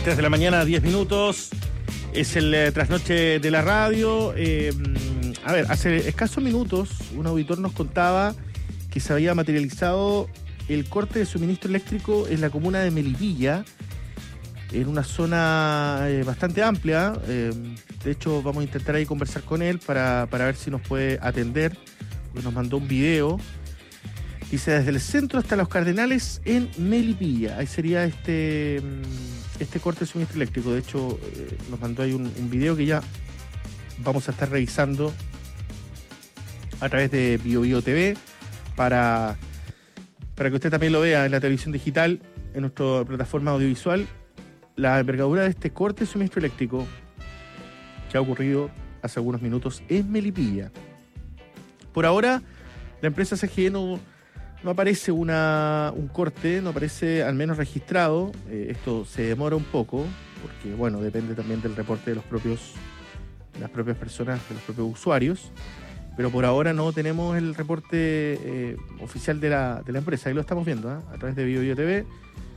3 de la mañana, 10 minutos. Es el trasnoche de la radio. A ver, hace escasos minutos un auditor nos contaba que se había materializado el corte de suministro eléctrico en la comuna de Melipilla, en una zona bastante amplia. De hecho, vamos a intentar ahí conversar con él para ver si nos puede atender, porque nos mandó un video. Dice, desde el centro hasta Los Cardenales en Melipilla. Ahí sería este corte de suministro eléctrico. De hecho, nos mandó ahí un video que ya vamos a estar revisando a través de BioBio TV para que usted también lo vea en la televisión digital, en nuestra plataforma audiovisual, la envergadura de este corte de suministro eléctrico que ha ocurrido hace algunos minutos en Melipilla. Por ahora, la empresa CGE no aparece un corte, no aparece al menos registrado. Esto se demora un poco, porque bueno, depende también del reporte de las propias personas, de los propios usuarios. Pero por ahora no tenemos el reporte oficial de la empresa. Ahí lo estamos viendo, a través de BioBio TV.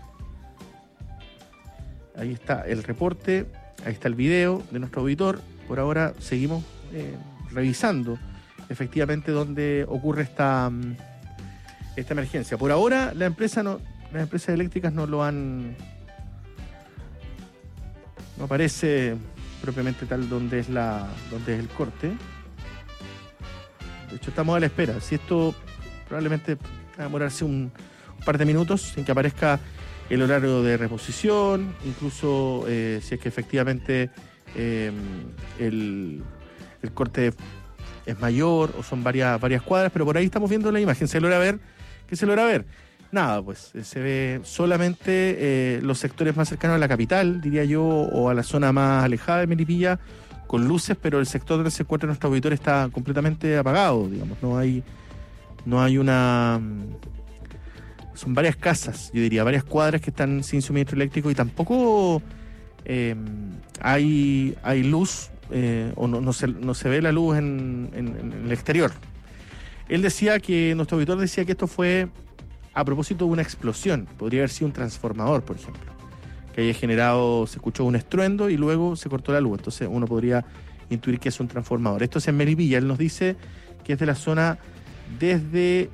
Ahí está el reporte, ahí está el video de nuestro auditor. Por ahora seguimos revisando efectivamente dónde ocurre esta emergencia. Por ahora las empresas eléctricas no aparece propiamente tal donde es el corte. De hecho, estamos a la espera. Si esto probablemente va a demorarse un par de minutos en que aparezca el horario de reposición, incluso si es que efectivamente el corte es mayor o son varias cuadras, pero por ahí estamos viendo la imagen. ¿Se logra ver? ¿Qué se logra ver? Nada, pues se ve solamente los sectores más cercanos a la capital, diría yo, o a la zona más alejada de Melipilla, con luces, pero el sector donde se encuentra nuestro auditor está completamente apagado, digamos. No hay una... Son varias casas, yo diría, varias cuadras que están sin suministro eléctrico y tampoco hay luz, o no se ve la luz en el exterior. Nuestro auditor decía que esto fue a propósito de una explosión. Podría haber sido un transformador, por ejemplo, que haya generado, se escuchó un estruendo y luego se cortó la luz. Entonces uno podría intuir que es un transformador. Esto es en Melipilla. Él nos dice que es de la zona desde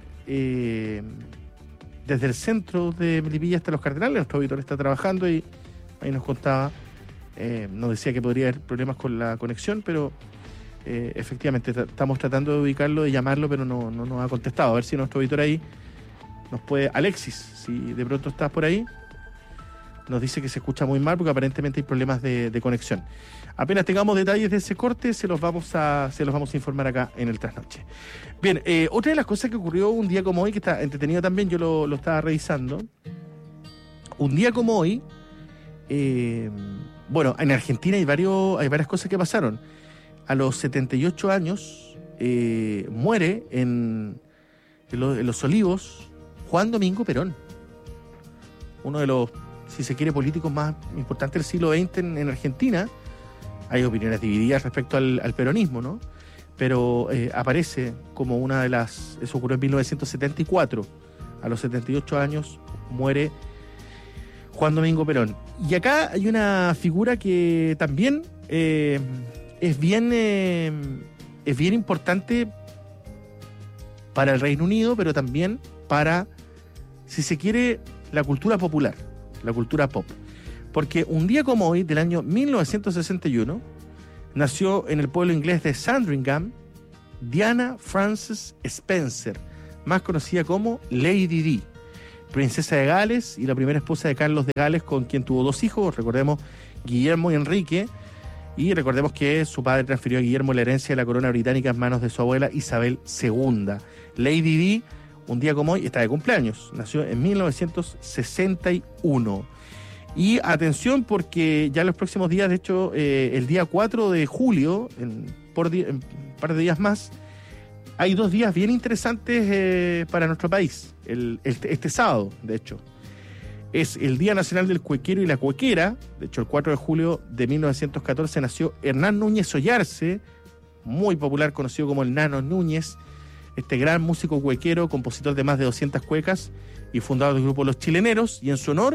el centro de Melipilla hasta Los Cardenales. Nuestro auditor está trabajando y ahí nos contaba, nos decía que podría haber problemas con la conexión, pero efectivamente estamos tratando de ubicarlo, de llamarlo, pero no nos ha contestado. A ver si nuestro auditor ahí nos puede... Alexis, si de pronto estás por ahí, nos dice que se escucha muy mal porque aparentemente hay problemas de conexión. Apenas tengamos detalles de ese corte, se los vamos a informar acá en el Trasnoche. Bien, otra de las cosas que ocurrió un día como hoy, que está entretenido también, yo lo estaba revisando. Un día como hoy, bueno, en Argentina hay varias cosas que pasaron. A los 78 años muere en Los Olivos Juan Domingo Perón, uno de los, si se quiere, políticos más importantes del siglo XX en Argentina. Hay opiniones divididas respecto al peronismo, ¿no? Pero aparece como una de las... Eso ocurrió en 1974. A los 78 años muere Juan Domingo Perón. Y acá hay una figura que también es bien importante para el Reino Unido, pero también para, si se quiere, la cultura popular, la cultura pop. Porque un día como hoy, del año 1961, nació en el pueblo inglés de Sandringham Diana Frances Spencer, más conocida como Lady Di, princesa de Gales y la primera esposa de Carlos de Gales, con quien tuvo 2 hijos, recordemos, Guillermo y Enrique, y recordemos que su padre transfirió a Guillermo la herencia de la corona británica en manos de su abuela Isabel II. Lady Di, un día como hoy, está de cumpleaños, nació en 1961. Y atención, porque ya en los próximos días, de hecho, el día 4 de julio, en un par de días más, hay 2 días bien interesantes para nuestro país. Este sábado, de hecho, es el Día Nacional del Cuequero y la Cuequera. De hecho, el 4 de julio de 1914 nació Hernán Núñez Ollarse, muy popular, conocido como el Nano Núñez, este gran músico cuequero, compositor de más de 200 cuecas y fundador del grupo Los Chileneros, y en su honor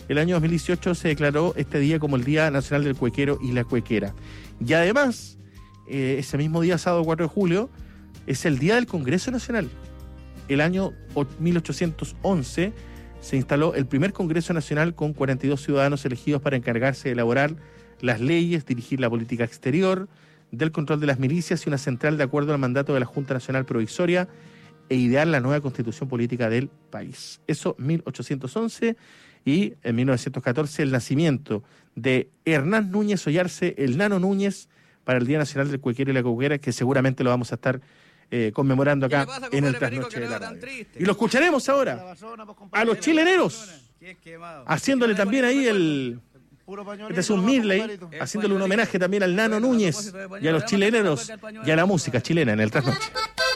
el año 2018 se declaró este día como el Día Nacional del Cuequero y la Cuequera. Y además, ese mismo día, sábado 4 de julio, es el Día del Congreso Nacional. El año 1811 se instaló el primer Congreso Nacional con 42 ciudadanos elegidos para encargarse de elaborar las leyes, dirigir la política exterior, del control de las milicias y una central de acuerdo al mandato de la Junta Nacional Provisoria e idear la nueva constitución política del país. Eso 1811, y en 1914 el nacimiento de Hernán Núñez Ollarse, el Nano Núñez, para el Día Nacional del Cuequero y la Cuequera, que seguramente lo vamos a estar conmemorando acá en el Trasnoche de la Radio. Y lo escucharemos ahora a los chileneros, haciéndole también ahí este es un Mirley, haciéndole un homenaje también al Nano Núñez y a los chileneros y a la música chilena en el Trasnoche.